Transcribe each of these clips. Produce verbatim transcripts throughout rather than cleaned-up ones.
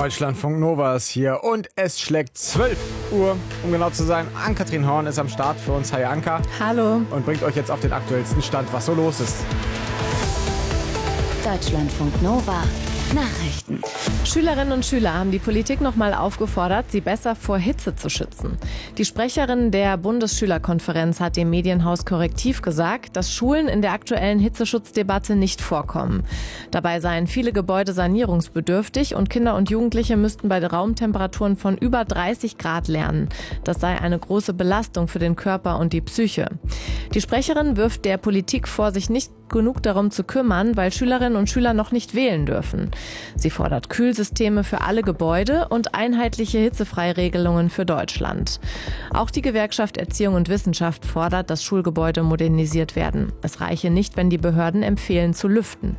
Deutschlandfunk Nova ist hier und es schlägt zwölf Uhr, um genau zu sein. Ann-Kathrin Horn ist am Start für uns. Hi Anka. Hallo. Und bringt euch jetzt auf den aktuellsten Stand, was so los ist. Deutschlandfunk Nova. Nachrichten. Schülerinnen und Schüler haben die Politik noch mal aufgefordert, sie besser vor Hitze zu schützen. Die Sprecherin der Bundesschülerkonferenz hat dem Medienhaus Korrektiv gesagt, dass Schulen in der aktuellen Hitzeschutzdebatte nicht vorkommen. Dabei seien viele Gebäude sanierungsbedürftig und Kinder und Jugendliche müssten bei Raumtemperaturen von über dreißig Grad lernen. Das sei eine große Belastung für den Körper und die Psyche. Die Sprecherin wirft der Politik vor, sich nicht genug darum zu kümmern, weil Schülerinnen und Schüler noch nicht wählen dürfen. Sie fordert Kühlsysteme für alle Gebäude und einheitliche Hitzefreiregelungen für Deutschland. Auch die Gewerkschaft Erziehung und Wissenschaft fordert, dass Schulgebäude modernisiert werden. Es reiche nicht, wenn die Behörden empfehlen, zu lüften.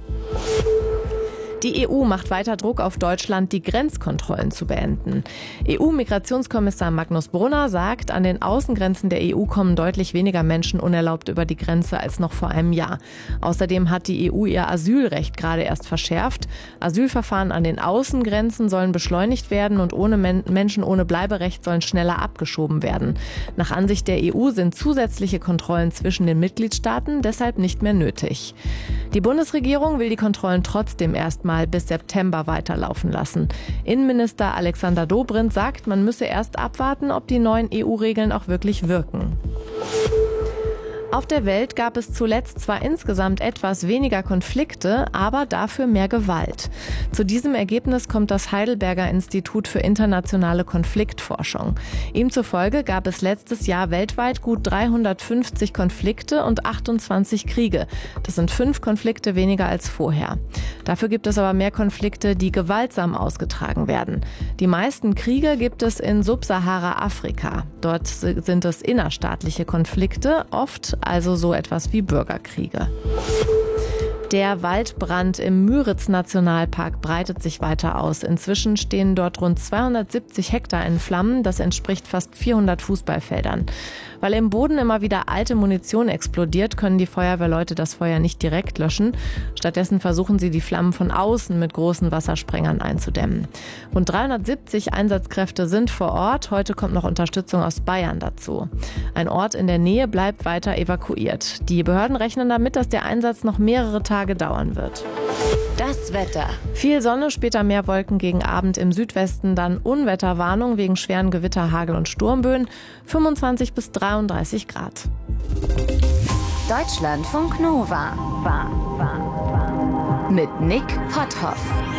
Die E U macht weiter Druck auf Deutschland, die Grenzkontrollen zu beenden. E U-Migrationskommissar Magnus Brunner sagt, an den Außengrenzen der E U kommen deutlich weniger Menschen unerlaubt über die Grenze als noch vor einem Jahr. Außerdem hat die E U ihr Asylrecht gerade erst verschärft. Asylverfahren an den Außengrenzen sollen beschleunigt werden und ohne Men- Menschen ohne Bleiberecht sollen schneller abgeschoben werden. Nach Ansicht der E U sind zusätzliche Kontrollen zwischen den Mitgliedstaaten deshalb nicht mehr nötig. Die Bundesregierung will die Kontrollen trotzdem erstmal bis September weiterlaufen lassen. Innenminister Alexander Dobrindt sagt, man müsse erst abwarten, ob die neuen E U-Regeln auch wirklich wirken. Auf der Welt gab es zuletzt zwar insgesamt etwas weniger Konflikte, aber dafür mehr Gewalt. Zu diesem Ergebnis kommt das Heidelberger Institut für internationale Konfliktforschung. Ihm zufolge gab es letztes Jahr weltweit gut dreihundertfünfzig Konflikte und achtundzwanzig Kriege. Das sind fünf Konflikte weniger als vorher. Dafür gibt es aber mehr Konflikte, die gewaltsam ausgetragen werden. Die meisten Kriege gibt es in Subsahara-Afrika. Dort sind es innerstaatliche Konflikte, oft also so etwas wie Bürgerkriege. Der Waldbrand im Müritz-Nationalpark breitet sich weiter aus. Inzwischen stehen dort rund zweihundertsiebzig Hektar in Flammen. Das entspricht fast vierhundert Fußballfeldern. Weil im Boden immer wieder alte Munition explodiert, können die Feuerwehrleute das Feuer nicht direkt löschen. Stattdessen versuchen sie, die Flammen von außen mit großen Wassersprengern einzudämmen. Rund dreihundertsiebzig Einsatzkräfte sind vor Ort. Heute kommt noch Unterstützung aus Bayern dazu. Ein Ort in der Nähe bleibt weiter evakuiert. Die Behörden rechnen damit, dass der Einsatz noch mehrere Tage dauern wird. Das Wetter. Viel Sonne, später mehr Wolken gegen Abend im Südwesten, dann Unwetterwarnung wegen schweren Gewitter, Hagel und Sturmböen, fünfundzwanzig bis dreiunddreißig Grad. Deutschlandfunk Nova. Mit Nick Potthoff.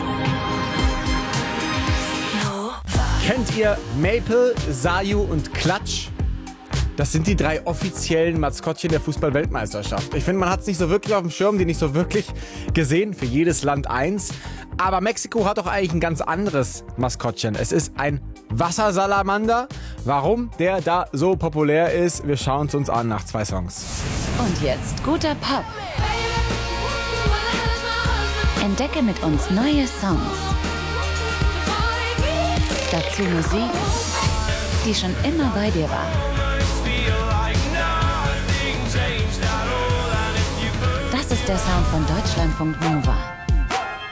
Kennt ihr Maple, Sayu und Klatsch? Das sind die drei offiziellen Maskottchen der Fußball-Weltmeisterschaft. Ich finde, man hat es nicht so wirklich auf dem Schirm, die nicht so wirklich gesehen. Für jedes Land eins. Aber Mexiko hat doch eigentlich ein ganz anderes Maskottchen. Es ist ein Wassersalamander. Warum der da so populär ist, wir schauen es uns an nach zwei Songs. Und jetzt guter Pop. Entdecke mit uns neue Songs. Dazu Musik, die schon immer bei dir war. Das ist der Sound von Deutschlandfunk Nova.